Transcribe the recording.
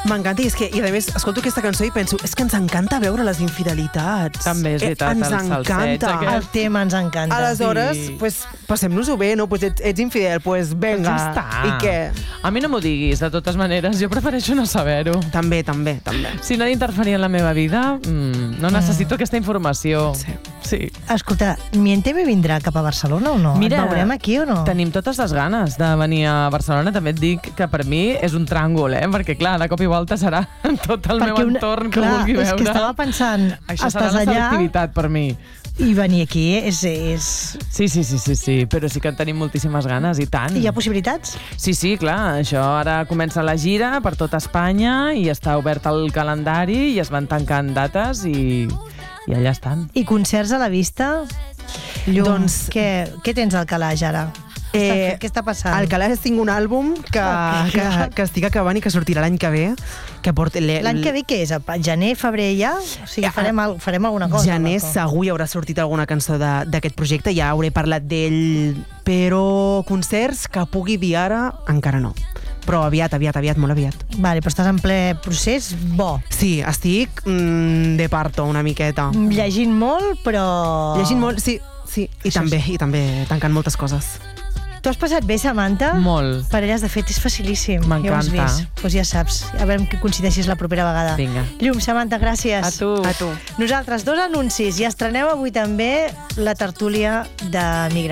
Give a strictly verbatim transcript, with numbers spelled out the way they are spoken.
M'encanta, i és que, i a més, escolto aquesta cançó i penso, és que ens encanta veure les infidelitats. També és veritat, eh, ens els salsets encanta. aquests. El tema ens encanta. Aleshores, Sí. pues, passem-nos-ho bé, no? Pues ets, ets infidel, pues venga. Doncs ja està. I què? A mi no m'ho diguis, de totes maneres, jo prefereixo no saber-ho. També, també, també. Si no ha d'interferir en la meva vida, mm, no necessito aquesta informació. Sí. Sí. Escolta, Miénteme vindrà cap a Barcelona o no? Mira, Et veurem aquí o no? Tenim totes les ganes de venir a Barcelona. També et dic que per mi és un tràngol, eh? Perquè, clar, de cop i volta serà tot el meu una- entorn que clar, vulgui veure. És que estava pensant, Això serà estàs la allà selectivitat per mi. i venir aquí és... és... Sí, sí, sí, sí, sí, però sí que en tenim moltíssimes ganes, i tant. Hi ha possibilitats? Sí, sí, clar, això ara comença la gira per tota Espanya i està obert el calendari i es van tancant dates i, i allà estan. I concerts a la vista? Llum, Doncs- què, què tens al calaix ara? Eh, què està passant? Al calaix tinc un àlbum que, Ok. que, que estic acabant i que sortirà l'any que ve. Que porta L'any que ve què és? A Gener, febrer ja? O sigui, Ja, farem, al, farem alguna cosa. Gener Marco? segur hi haurà sortit alguna cançó de- d'aquest projecte, ja hauré parlat d'ell, però concerts que pugui dir ara, encara no. Però aviat, aviat, aviat, molt aviat. Vale, però estàs en ple procés bo. Sí, estic mm, de parto una miqueta. Llegint molt, però... Llegint molt, sí, sí, i Això també, i també tancant moltes coses. Tu has passat bé, Samantha? Molt. Parelles, de fet, és facilíssim. Ja ho has M'encanta. vist. Doncs ja saps. A veure que coincideixis la propera vegada. Vinga. Llum, Samantha, gràcies. A tu. A tu. Nosaltres, dos anuncis. I estreneu avui també la tertúlia de Migració.